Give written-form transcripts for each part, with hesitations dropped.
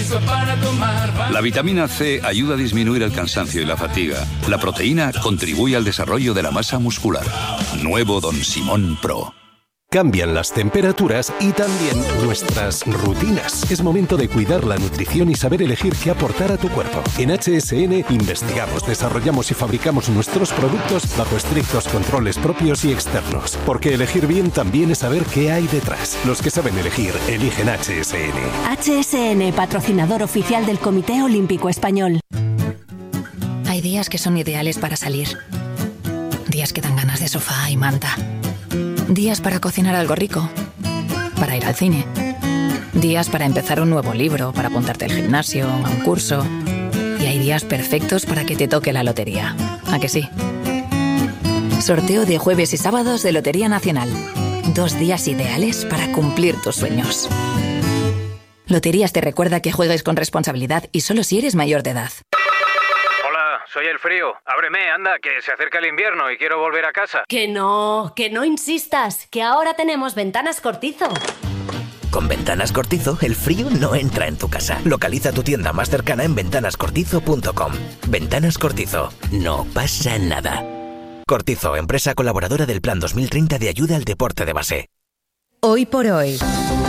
para tomar. La vitamina C ayuda a disminuir el cansancio y la fatiga. La proteína contribuye al desarrollo de la masa muscular. Nuevo Don Simón Pro. Cambian las temperaturas y también nuestras rutinas. Es momento de cuidar la nutrición y saber elegir qué aportar a tu cuerpo. En HSN investigamos, desarrollamos y fabricamos nuestros productos bajo estrictos controles propios y externos. Porque elegir bien también es saber qué hay detrás. Los que saben elegir, eligen HSN. HSN, patrocinador oficial del Comité Olímpico Español. Hay días que son ideales para salir. Días que dan ganas de sofá y manta. Días para cocinar algo rico, para ir al cine. Días para empezar un nuevo libro, para apuntarte al gimnasio, a un curso. Y hay días perfectos para que te toque la lotería. ¿A que sí? Sorteo de jueves y sábados de Lotería Nacional. 2 días ideales para cumplir tus sueños. Loterías te recuerda que juegues con responsabilidad y solo si eres mayor de edad. Soy el frío. Ábreme, anda, que se acerca el invierno y quiero volver a casa. Que no insistas, que ahora tenemos Ventanas Cortizo. Con Ventanas Cortizo, el frío no entra en tu casa. Localiza tu tienda más cercana en ventanascortizo.com. Ventanas Cortizo. No pasa nada. Cortizo, empresa colaboradora del Plan 2030 de ayuda al deporte de base. Hoy por hoy,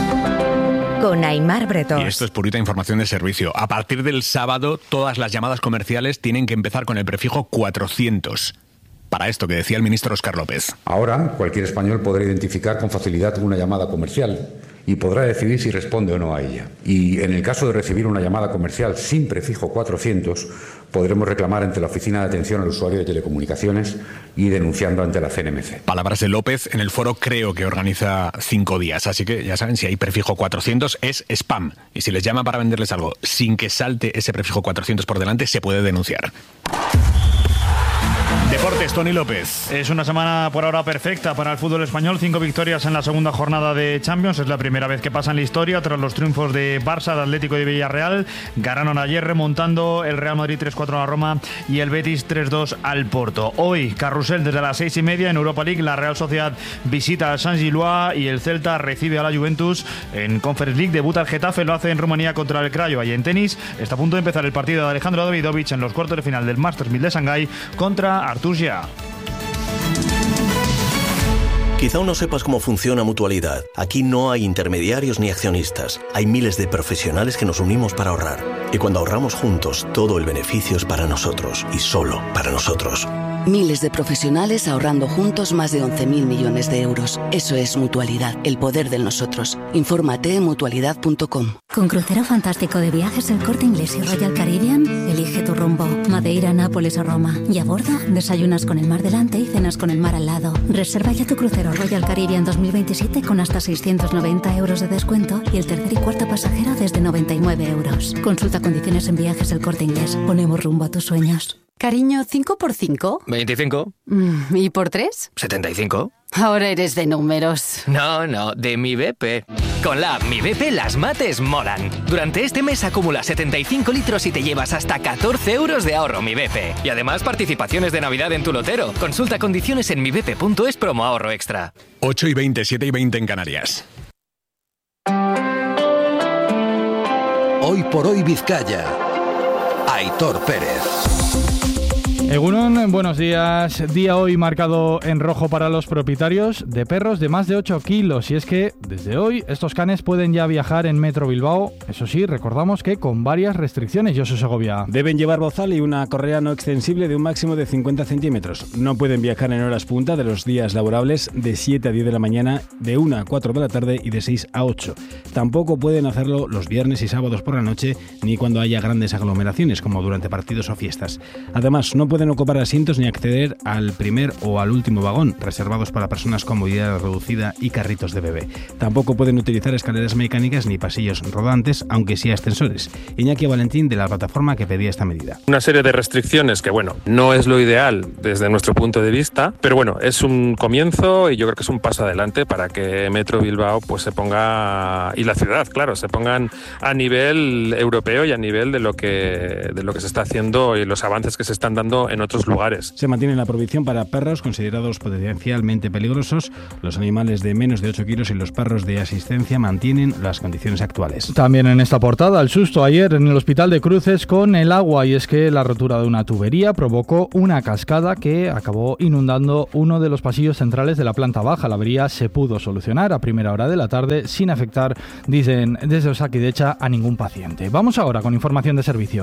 con Aimar Bretón. Y esto es purita información de servicio. A partir del sábado, todas las llamadas comerciales tienen que empezar con el prefijo 400. Para esto que decía el ministro Óscar López. Ahora, cualquier español podrá identificar con facilidad una llamada comercial y podrá decidir si responde o no a ella. Y en el caso de recibir una llamada comercial sin prefijo 400, podremos reclamar ante la Oficina de Atención al Usuario de Telecomunicaciones y denunciando ante la CNMC. Palabras de López en el foro Creo, que organiza 5 días. Así que ya saben, si hay prefijo 400 es spam. Y si les llaman para venderles algo sin que salte ese prefijo 400 por delante, se puede denunciar. Deportes, Tony López. Es una semana por ahora perfecta para el fútbol español. 5 victorias en la segunda jornada de Champions. Es la primera vez que pasa en la historia tras los triunfos de Barça, de Atlético y de Villarreal. Ganaron ayer remontando el Real Madrid 3-4 a la Roma y el Betis 3-2 al Porto. Hoy, carrusel desde las 6:30 en Europa League. La Real Sociedad visita al Saint-Gilloise y el Celta recibe a la Juventus. En Conference League debuta el Getafe, lo hace en Rumanía contra el Craiova. Y en tenis está a punto de empezar el partido de Alejandro Davidovich en los cuartos de final del Masters 1000 de Shanghái contra Artur Gia. Quizá aún no sepas cómo funciona Mutualidad. Aquí no hay intermediarios ni accionistas. Hay miles de profesionales que nos unimos para ahorrar. Y cuando ahorramos juntos, todo el beneficio es para nosotros y solo para nosotros. Miles de profesionales ahorrando juntos más de 11.000 millones de euros. Eso es Mutualidad, el poder del nosotros. Infórmate en mutualidad.com. Con crucero fantástico de viajes El Corte Inglés y Royal Caribbean, elige tu rumbo. Madeira, Nápoles o Roma. Y a bordo, desayunas con el mar delante y cenas con el mar al lado. Reserva ya tu crucero Royal Caribbean 2027 con hasta 690 euros de descuento y el tercer y cuarto pasajero desde 99 euros. Consulta condiciones en Viajes El Corte Inglés. Ponemos rumbo a tus sueños. Cariño, ¿5 por 5? 25. ¿Y por 3? 75. Ahora eres de números. No, de Mi BP. Con la app Mi BP las mates molan. Durante este mes acumula 75 litros y te llevas hasta 14 euros de ahorro Mi BP. Y además participaciones de Navidad en tu lotero. Consulta condiciones en mibp.es promo ahorro extra. 8:20, 7:20 en Canarias. Hoy por hoy Vizcaya. Aitor Pérez. Egunon, buenos días. Día hoy marcado en rojo para los propietarios de perros de más de 8 kilos. Y es que desde hoy estos canes pueden ya viajar en Metro Bilbao. Eso sí, recordamos que con varias restricciones. Josu Segovia. Deben llevar bozal y una correa no extensible de un máximo de 50 centímetros. No pueden viajar en horas punta de los días laborables de 7 a 10 de la mañana, de 1 a 4 de la tarde y de 6 a 8. Tampoco pueden hacerlo los viernes y sábados por la noche ni cuando haya grandes aglomeraciones como durante partidos o fiestas. Además, no pueden ocupar asientos ni acceder al primer o al último vagón, reservados para personas con movilidad reducida y carritos de bebé. Tampoco pueden utilizar escaleras mecánicas ni pasillos rodantes, aunque sí ascensores. Iñaki Valentín, de la plataforma que pedía esta medida. Una serie de restricciones que, no es lo ideal desde nuestro punto de vista, pero es un comienzo y yo creo que es un paso adelante para que Metro Bilbao se ponga, y la ciudad, claro, se pongan a nivel europeo y a nivel de lo que se está haciendo y los avances que se están dando en otros lugares. Se mantiene la prohibición para perros considerados potencialmente peligrosos. Los animales de menos de 8 kilos y los perros de asistencia mantienen las condiciones actuales. También en esta portada, el susto ayer en el hospital de Cruces con el agua, y es que la rotura de una tubería provocó una cascada que acabó inundando uno de los pasillos centrales de la planta baja. La avería se pudo solucionar a primera hora de la tarde sin afectar, dicen desde Osakidetza, a ningún paciente. Vamos ahora con información de servicio.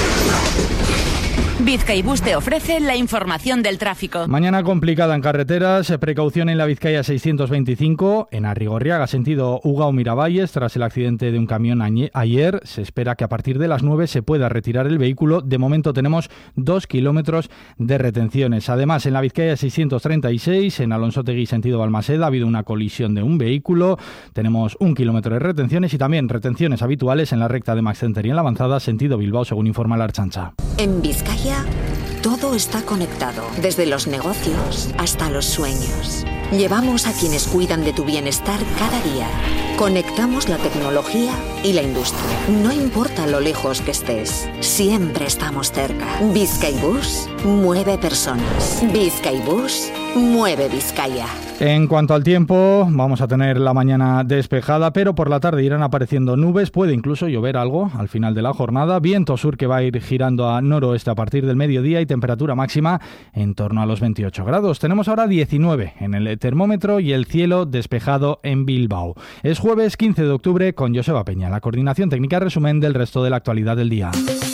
Bizkaibus te ofrece la información del tráfico. Mañana complicada en carreteras, precaución en la Vizcaya 625, en Arrigorriaga, sentido Ugao-Miravalles, tras el accidente de un camión ayer. Se espera que a partir de las 9 se pueda retirar el vehículo. De momento tenemos 2 kilómetros de retenciones. Además, en la Vizcaya 636, en Alonsotegui, sentido Balmaseda, ha habido una colisión de un vehículo. Tenemos 1 kilómetro de retenciones y también retenciones habituales en la recta de Max Center y en la avanzada, sentido Bilbao, según informa la Ertzaintza. En Vizcaya todo está conectado, desde los negocios hasta los sueños. Llevamos a quienes cuidan de tu bienestar cada día. Conectamos la tecnología y la industria. No importa lo lejos que estés, siempre estamos cerca. Bizkaibus mueve personas. Bizkaibus mueve Vizcaya. En cuanto al tiempo, vamos a tener la mañana despejada, pero por la tarde irán apareciendo nubes, puede incluso llover algo al final de la jornada. Viento sur que va a ir girando a noroeste a partir del mediodía y temperatura máxima en torno a los 28 grados. Tenemos ahora 19 en el termómetro y el cielo despejado en Bilbao. Es jueves 15 de octubre con Joseba Peña, la coordinación técnica, resumen del resto de la actualidad del día.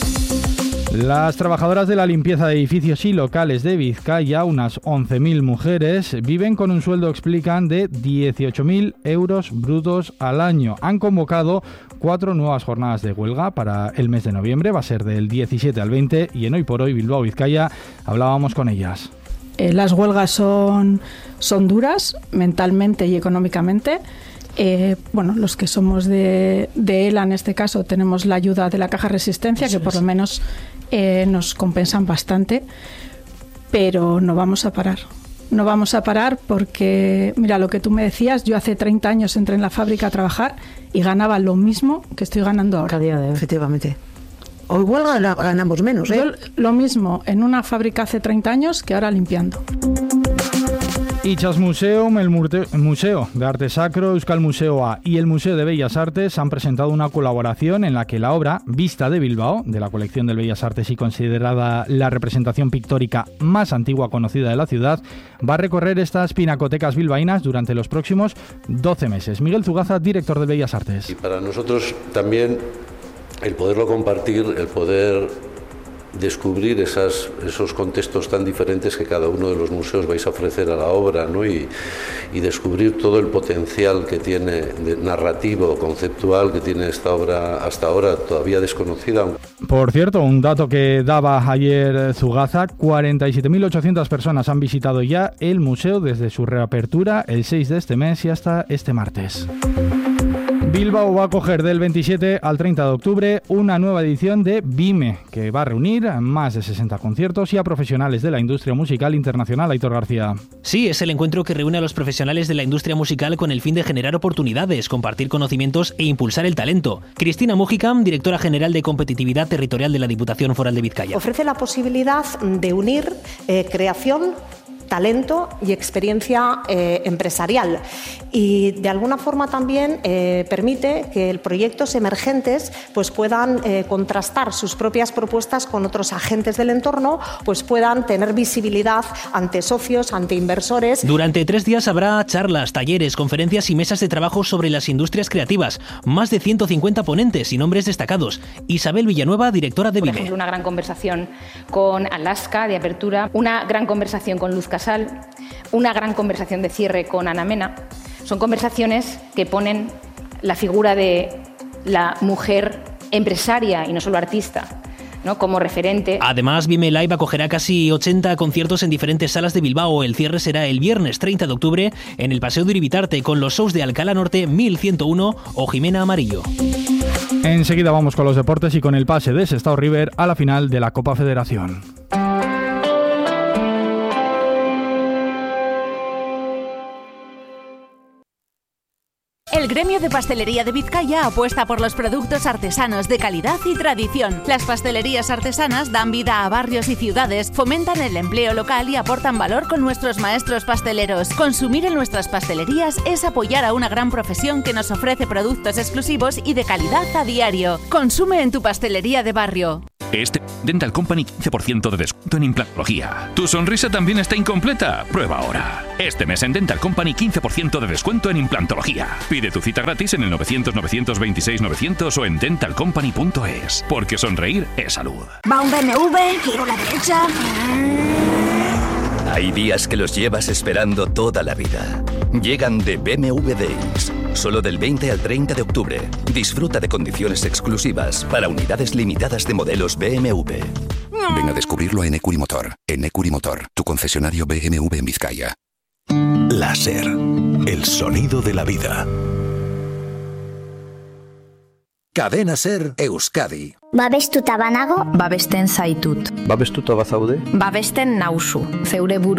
Las trabajadoras de la limpieza de edificios y locales de Vizcaya, unas 11.000 mujeres, viven con un sueldo, explican, de 18.000 euros brutos al año. Han convocado 4 nuevas jornadas de huelga para el mes de noviembre, va a ser del 17 al 20, y en Hoy por Hoy Bilbao Vizcaya hablábamos con ellas. Las huelgas son duras mentalmente y económicamente. Los que somos de ELA, en este caso, tenemos la ayuda de la Caja Resistencia, que por lo menos nos compensan bastante, pero no vamos a parar. No vamos a parar porque, mira, lo que tú me decías, yo hace 30 años entré en la fábrica a trabajar y ganaba lo mismo que estoy ganando ahora. Efectivamente. Hoy huelga ganamos menos, ¿eh? Yo lo mismo en una fábrica hace 30 años que ahora limpiando. Itxas Museum, el Museo de Arte Sacro, Euskal Museo A y el Museo de Bellas Artes han presentado una colaboración en la que la obra Vista de Bilbao, de la colección del Bellas Artes y considerada la representación pictórica más antigua conocida de la ciudad, va a recorrer estas pinacotecas bilbaínas durante los próximos 12 meses. Miguel Zugaza, director de Bellas Artes. Y para nosotros también el poderlo compartir, el poder descubrir esos contextos tan diferentes que cada uno de los museos vais a ofrecer a la obra, ¿no? y descubrir todo el potencial que tiene, narrativo, conceptual, que tiene esta obra hasta ahora todavía desconocida. Por cierto, un dato que daba ayer Zugaza, 47.800 personas han visitado ya el museo desde su reapertura el 6 de este mes y hasta este martes. Bilbao va a acoger del 27 al 30 de octubre una nueva edición de BIME, que va a reunir más de 60 conciertos y a profesionales de la industria musical internacional. Aitor García. Sí, es el encuentro que reúne a los profesionales de la industria musical con el fin de generar oportunidades, compartir conocimientos e impulsar el talento. Cristina Mújica, directora general de Competitividad Territorial de la Diputación Foral de Vizcaya. Ofrece la posibilidad de unir creación, talento y experiencia empresarial, y de alguna forma también permite que proyectos emergentes pues puedan contrastar sus propias propuestas con otros agentes del entorno, pues puedan tener visibilidad ante socios, ante inversores. Durante 3 días habrá charlas, talleres, conferencias y mesas de trabajo sobre las industrias creativas. Más de 150 ponentes y nombres destacados. Isabel Villanueva, directora de BIME. Por ejemplo, una gran conversación con Alaska de apertura, una gran conversación con Luz Casal, una gran conversación de cierre con Ana Mena. Son conversaciones que ponen la figura de la mujer empresaria y no solo artista, ¿no?, como referente. Además, BIME Live acogerá casi 80 conciertos en diferentes salas de Bilbao. El cierre será el viernes 30 de octubre en el Paseo de Uribitarte con los shows de Alcalá Norte 1101 o Jimena Amarillo. Enseguida vamos con los deportes y con el pase de Sestao River a la final de la Copa Federación. El El gremio de pastelería de Vizcaya apuesta por los productos artesanos de calidad y tradición. Las pastelerías artesanas dan vida a barrios y ciudades, fomentan el empleo local y aportan valor con nuestros maestros pasteleros. Consumir en nuestras pastelerías es apoyar a una gran profesión que nos ofrece productos exclusivos y de calidad a diario. Consume en tu pastelería de barrio. Este Dental Company 15% de descuento en implantología. ¿Tu sonrisa también está incompleta? Prueba ahora. Este mes en Dental Company 15% de descuento en implantología. Pide tu cita gratis en el 900-926-900 o en dentalcompany.es. Porque sonreír es salud. Va un BMW, giro a la derecha. Hay días que los llevas esperando toda la vida. Llegan de BMW Days. Solo del 20 al 30 de octubre. Disfruta de condiciones exclusivas para unidades limitadas de modelos BMW. Ven a descubrirlo en Ecurimotor. En Ecurimotor, tu concesionario BMW en Vizcaya. Láser. El sonido de la vida. Cadena Ser Euskadi. Babestuta banago, babesten zaitut. Babestuta bazaude, babesten nauzu. Zeure buru